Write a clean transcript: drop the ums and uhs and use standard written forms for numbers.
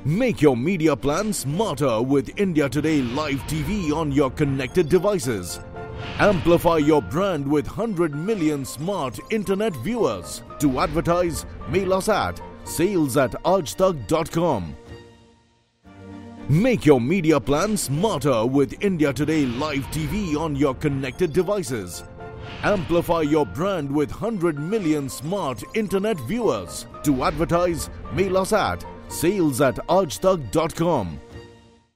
Make your media plan smarter with India Today Live TV on your connected devices. Amplify your brand with 100 million smart internet viewers. To advertise, mail us at sales@aajtak.com. Make your media plan smarter with India Today Live TV on your connected devices. Amplify your brand with 100 million smart internet viewers. To advertise, mail us at sales@aajtak.com.